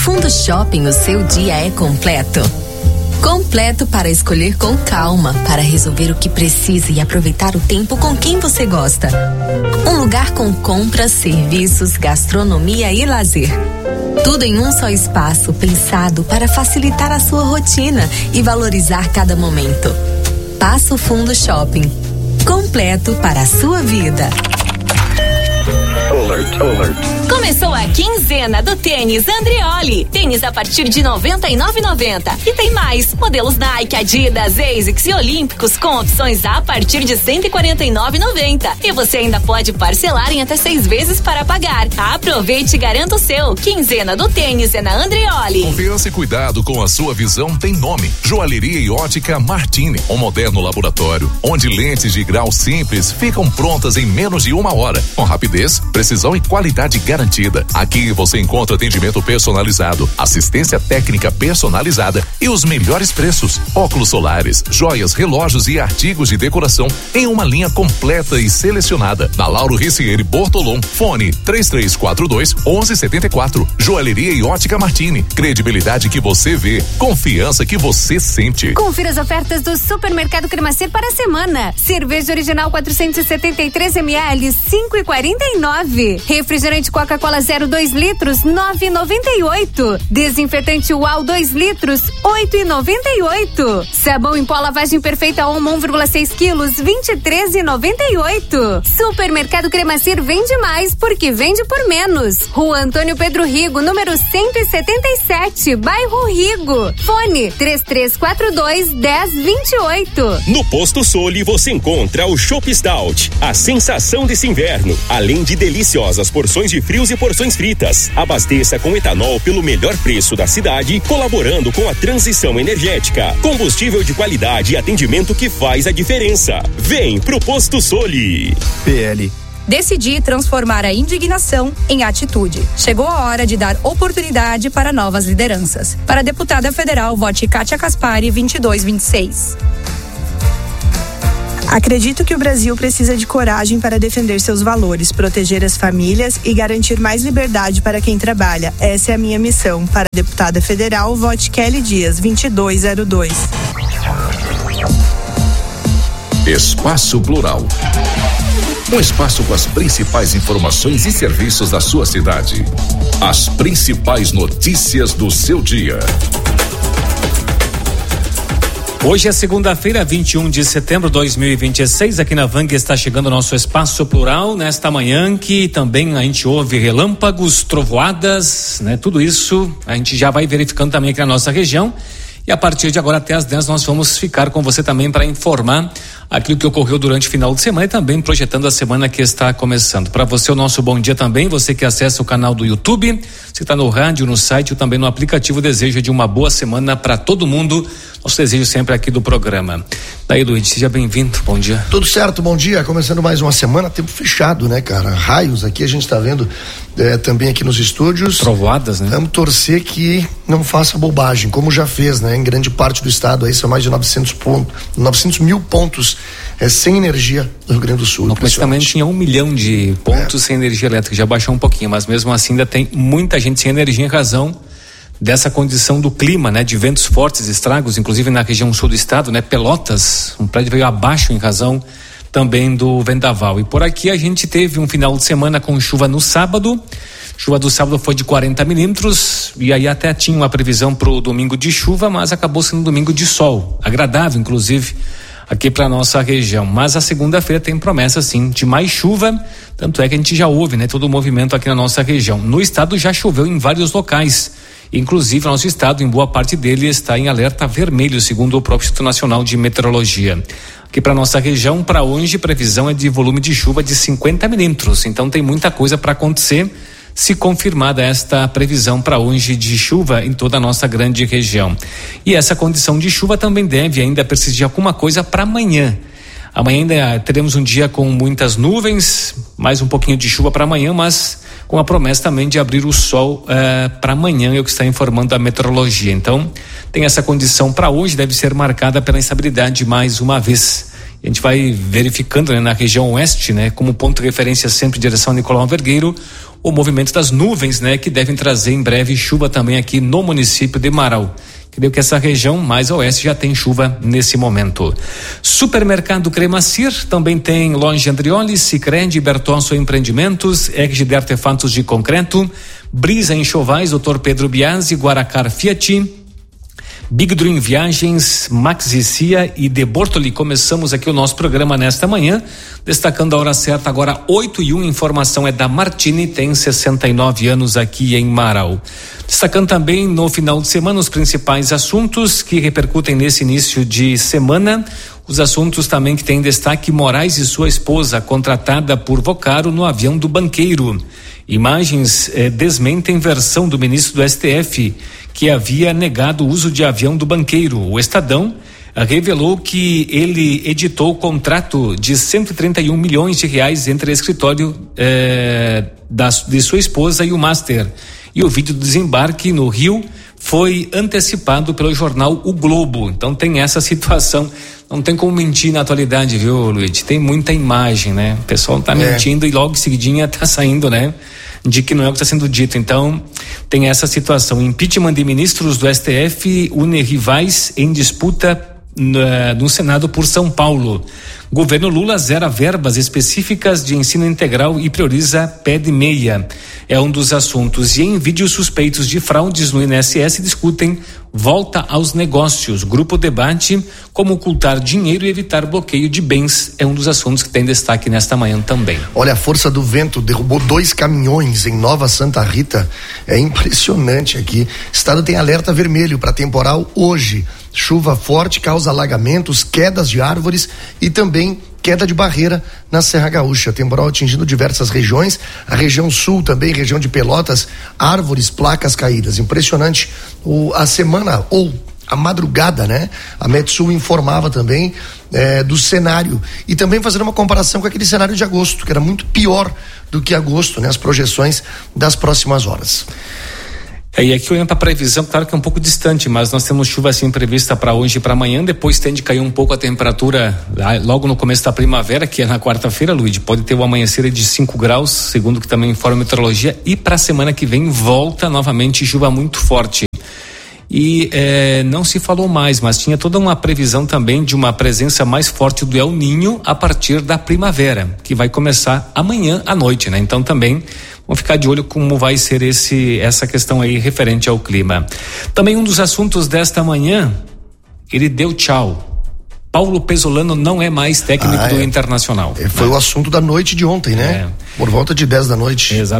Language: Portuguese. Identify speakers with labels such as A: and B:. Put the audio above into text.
A: Fundo Shopping, o seu dia é completo. Completo para escolher com calma, para resolver o que precisa e aproveitar o tempo com quem você gosta. Um lugar com compras, serviços, gastronomia e lazer. Tudo em um só espaço, pensado para facilitar a sua rotina e valorizar cada momento. Passo Fundo Shopping. Completo para a sua vida.
B: Alert. Começou a quinzena do tênis Andreoli. Tênis a partir de R$ 99,90. E tem mais. Modelos Nike, Adidas, ASICS e Olímpicos com opções a partir de R$ 149,90. E você ainda pode parcelar em até 6 vezes para pagar. Aproveite e garanta o seu. Quinzena do tênis é na Andreoli.
C: Confiança e cuidado com a sua visão tem nome. Joalheria e ótica Martini. Um moderno laboratório onde lentes de grau simples ficam prontas em menos de 1 hora. Com rapidez, precisão e qualidade garantida. Aqui você encontra atendimento personalizado, assistência técnica personalizada e os melhores preços. Óculos solares, joias, relógios e artigos de decoração em uma linha completa e selecionada. Na Lauro Ricieri Bortolom, fone 3342-1174. Joalheria e ótica Martini. Credibilidade que você vê, confiança que você sente.
D: Confira as ofertas do Supermercado Cremacer para a semana. Cerveja original 473 ml, 5,49. Refrigerante Coca-Cola 0,2 litros, 9,98. Desinfetante UAU 2 litros, 8,98. Sabão em pó lavagem perfeita Omo 1,6 quilos, 23,98. Supermercado Cremacer vende mais porque vende por menos. Rua Antônio Pedro Rigo, número 177, bairro Rigo. Fone 3342-1028.
E: No Posto Soli você encontra o Chopp Stout, a sensação desse inverno, além de deliciosas porções de frios e porções fritas. Abasteça com etanol pelo melhor preço da cidade, colaborando com a transição energética. Combustível de qualidade e atendimento que faz a diferença. Vem pro Posto Soli.
F: PL.
G: Decidi transformar a indignação em atitude. Chegou a hora de dar oportunidade para novas lideranças. Para a deputada federal, vote Kátia Caspari 2226.
F: Acredito que o Brasil precisa de coragem para defender seus valores, proteger as famílias e garantir mais liberdade para quem trabalha. Essa é a minha missão. Para a deputada federal, vote Kelly Dias 2202.
C: Espaço Plural. Um espaço com as principais informações e serviços da sua cidade. As principais notícias do seu dia.
H: Hoje é segunda-feira, 21 de setembro de 2026. Aqui na Vang está chegando o nosso Espaço Plural nesta manhã, que também a gente ouve relâmpagos, trovoadas, né? Tudo isso a gente já vai verificando também aqui na nossa região. E a partir de agora até às 10 nós vamos ficar com você também para informar aquilo que ocorreu durante o final de semana e também projetando a semana que está começando. Para você, o nosso bom dia também, você que acessa o canal do YouTube, você está no rádio, no site ou também no aplicativo, desejo de uma boa semana para todo mundo. Nosso desejo sempre aqui do programa. Daí, Luiz, seja bem-vindo, bom dia.
I: Tudo certo, bom dia, começando mais uma semana, tempo fechado, né, cara? Raios aqui, a gente está vendo também aqui nos estúdios.
H: Trovoadas, né?
I: Vamos torcer que não faça bobagem, como já fez, né? Em grande parte do estado, aí são mais de 900 mil pontos sem energia no Rio Grande do Sul.
H: No começo também tinha 1 milhão de pontos sem energia elétrica, já baixou um pouquinho, mas mesmo assim ainda tem muita gente sem energia em razão dessa condição do clima, né? De ventos fortes, estragos, inclusive na região sul do estado, né? Pelotas, um prédio veio abaixo em razão também do vendaval. E por aqui a gente teve um final de semana com chuva no sábado. Chuva do sábado foi de 40 milímetros e aí até tinha uma previsão para o domingo de chuva, mas acabou sendo domingo de sol, agradável inclusive aqui para nossa região. Mas a segunda-feira tem promessa sim de mais chuva, tanto é que a gente já ouve, né, todo o movimento aqui na nossa região. No estado já choveu em vários locais, inclusive nosso estado em boa parte dele está em alerta vermelho, segundo o próprio Instituto Nacional de Meteorologia. Aqui para nossa região, para hoje, previsão é de volume de chuva de 50 milímetros, então tem muita coisa para acontecer se confirmada esta previsão para hoje de chuva em toda a nossa grande região. E essa condição de chuva também deve ainda persistir alguma coisa para amanhã. Amanhã ainda teremos um dia com muitas nuvens, mais um pouquinho de chuva para amanhã, mas com a promessa também de abrir o sol para amanhã, é o que está informando a meteorologia. Então, tem essa condição para hoje, deve ser marcada pela instabilidade mais uma vez. A gente vai verificando, né, na região oeste, né, como ponto de referência sempre em direção a Nicolau Vergueiro, o movimento das nuvens, né, que devem trazer em breve chuva também aqui no município de Marau. Creio que essa região mais a oeste já tem chuva nesse momento. Supermercado Cremacir também tem loja Andrioli, Sicredi, Bertolso Empreendimentos, RGD Artefatos de Concreto, Brisa Enxovais, Dr. Pedro Biasi, Guaracar Fiat, Big Dream Viagens, Maxi Cia e De Bortoli. Começamos aqui o nosso programa nesta manhã, destacando a hora certa agora 8:01. Informação é da Martini, tem 69 anos aqui em Marau. Destacando também no final de semana os principais assuntos que repercutem nesse início de semana. Os assuntos também que tem destaque: Moraes e sua esposa contratada por Vocaro no avião do banqueiro. Imagens desmentem versão do ministro do STF que havia negado o uso de avião do banqueiro. O Estadão revelou que ele editou o contrato de 131 milhões de reais entre o escritório de sua esposa e o Master. E o vídeo do desembarque no Rio foi antecipado pelo jornal O Globo. Então tem essa situação. Não tem como mentir na atualidade, viu, Luiz? Tem muita imagem, né? O pessoal tá mentindo e logo em seguidinha tá saindo, né? De que não é o que está sendo dito. Então, tem essa situação. Impeachment de ministros do STF une rivais em disputa no Senado por São Paulo. Governo Lula zera verbas específicas de ensino integral e prioriza pé de meia. É um dos assuntos. E em vídeos suspeitos de fraudes no INSS discutem volta aos negócios. Grupo debate como ocultar dinheiro e evitar bloqueio de bens. É um dos assuntos que tem destaque nesta manhã também.
I: Olha, a força do vento derrubou 2 caminhões em Nova Santa Rita. É impressionante aqui. O estado tem alerta vermelho para temporal hoje. Chuva forte causa alagamentos, quedas de árvores e também queda de barreira na Serra Gaúcha. Temporal atingindo diversas regiões, a região sul também, região de Pelotas, árvores, placas caídas. Impressionante. A semana ou a madrugada, né? A Metsul informava também do cenário e também fazendo uma comparação com aquele cenário de agosto, que era muito pior do que agosto, né? As projeções das próximas horas.
H: E aqui olhando para a previsão, claro que é um pouco distante, mas nós temos chuva assim prevista para hoje e para amanhã. Depois tende a cair um pouco a temperatura logo no começo da primavera, que é na quarta-feira, Luiz. Pode ter o amanhecer de 5 graus, segundo que também informa a meteorologia. E para a semana que vem volta novamente chuva muito forte. E não se falou mais, mas tinha toda uma previsão também de uma presença mais forte do El Niño a partir da primavera, que vai começar amanhã à noite, né? Então também vamos ficar de olho como vai ser essa questão aí referente ao clima. Também um dos assuntos desta manhã, ele deu tchau. Paulo Pesolano não é mais técnico do Internacional.
I: Foi o assunto da noite de ontem, né? Por volta de 10 da noite.
H: Exatamente.